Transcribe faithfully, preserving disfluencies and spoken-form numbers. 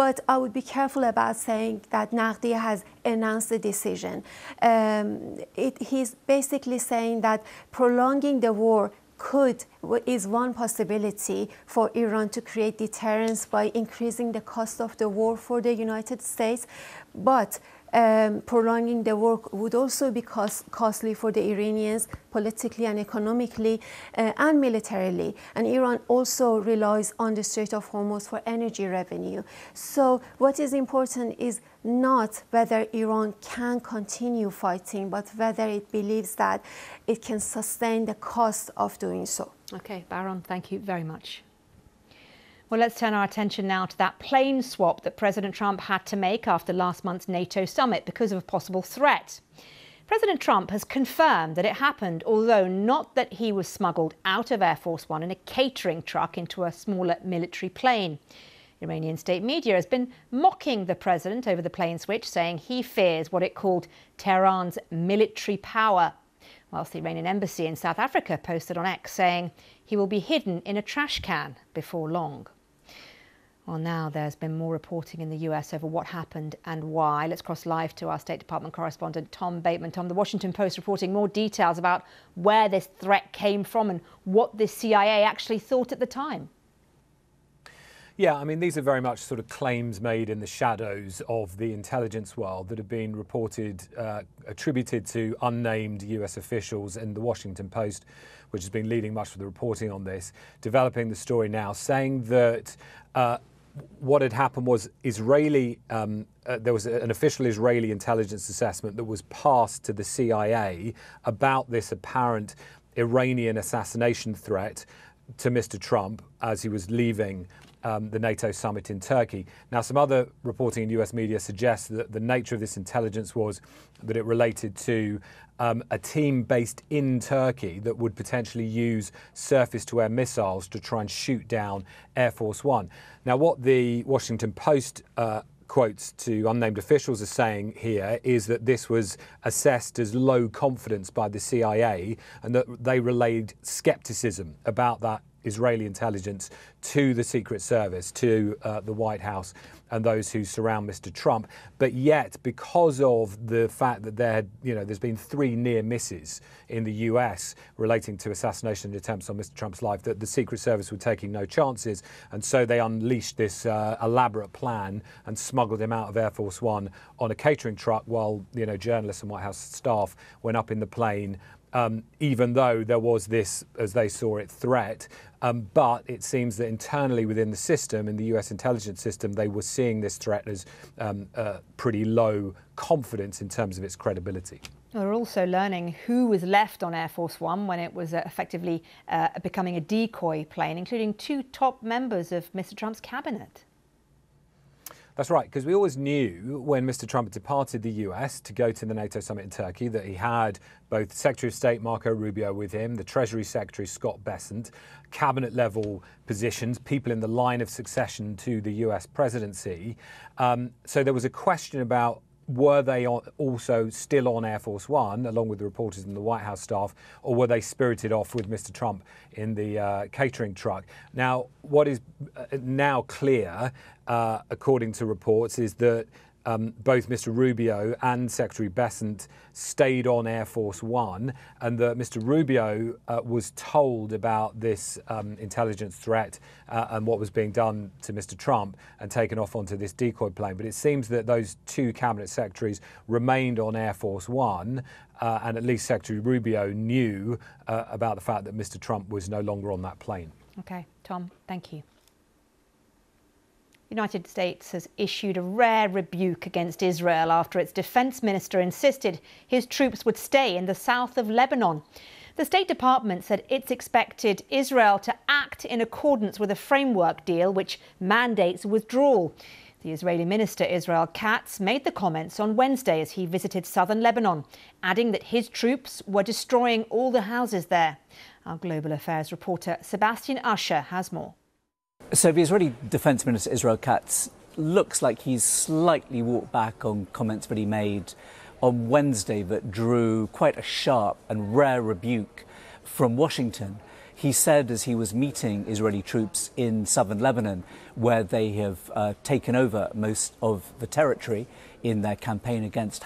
but I would be careful about saying that Naqvi has announced the decision. Um, it, he's basically saying that prolonging the war could is one possibility for Iran to create deterrence by increasing the cost of the war for the United States, but um, prolonging the war would also be cost, costly for the Iranians politically and economically uh, and militarily. And Iran also relies on the Strait of Hormuz for energy revenue. So what is important is not whether Iran can continue fighting, but whether it believes that it can sustain the cost of doing so. Okay, Bahram, thank you very much. Well, let's turn our attention now to that plane swap that President Trump had to make after last month's NATO summit because of a possible threat. President Trump has confirmed that it happened, although not that he was smuggled out of Air Force One in a catering truck into a smaller military plane. Iranian state media has been mocking the president over the plane switch, saying he fears what it called Tehran's military power, whilst the Iranian embassy in South Africa posted on X saying he will be hidden in a trash can before long. Well, now there's been more reporting in the U S over what happened and why. Let's cross live to our State Department correspondent, Tom Bateman. Tom, the Washington Post reporting more details about where this threat came from and what the C I A actually thought at the time. Yeah, I mean, these are very much sort of claims made in the shadows of the intelligence world that have been reported, uh, attributed to unnamed U S officials in the Washington Post, which has been leading much of the reporting on this, developing the story now, saying that uh, what had happened was Israeli, um, uh, there was an official Israeli intelligence assessment that was passed to the C I A about this apparent Iranian assassination threat to Mister Trump as he was leaving Um, the NATO summit in Turkey. Now, some other reporting in U S media suggests that the nature of this intelligence was that it related to um, a team based in Turkey that would potentially use surface-to-air missiles to try and shoot down Air Force One. Now, what the Washington Post uh, quotes to unnamed officials are saying here is that this was assessed as low confidence by the C I A and that they relayed skepticism about that Israeli intelligence to the Secret Service, to uh, the White House and those who surround Mister Trump. But yet, because of the fact that there had, you know, there's been three near misses in the U S relating to assassination attempts on Mister Trump's life, that the Secret Service were taking no chances. And so they unleashed this uh, elaborate plan and smuggled him out of Air Force One on a catering truck while, you know, journalists and White House staff went up in the plane. Um, even though there was this, as they saw it, threat. Um, but it seems that internally within the system, in the U S intelligence system, they were seeing this threat as um, uh, pretty low confidence in terms of its credibility. We're also learning who was left on Air Force One when it was uh, effectively uh, becoming a decoy plane, including two top members of Mister Trump's cabinet. That's right, because we always knew when Mister Trump had departed the U S to go to the NATO summit in Turkey that he had both Secretary of State Marco Rubio with him, the Treasury Secretary Scott Bessent, cabinet level positions, people in the line of succession to the U S presidency. Um, so there was a question about were they also still on Air Force One, along with the reporters and the White House staff, or were they spirited off with Mister Trump in the uh, catering truck? Now, what is now clear, uh, according to reports, is that Um, both Mister Rubio and Secretary Bessent stayed on Air Force One, and that Mister Rubio uh, was told about this um, intelligence threat uh, and what was being done to Mister Trump and taken off onto this decoy plane. But it seems that those two cabinet secretaries remained on Air Force One, uh, and at least Secretary Rubio knew uh, about the fact that Mister Trump was no longer on that plane. Okay, Tom, thank you. The United States has issued a rare rebuke against Israel after its defense minister insisted his troops would stay in the south of Lebanon. The State Department said it's expected Israel to act in accordance with a framework deal which mandates withdrawal. The Israeli minister Israel Katz made the comments on Wednesday as he visited southern Lebanon, adding that his troops were destroying all the houses there. Our global affairs reporter Sebastian Usher has more. So the Israeli Defence Minister Israel Katz looks like he's slightly walked back on comments that he made on Wednesday that drew quite a sharp and rare rebuke from Washington. He said as he was meeting Israeli troops in southern Lebanon, where they have uh, taken over most of the territory in their campaign against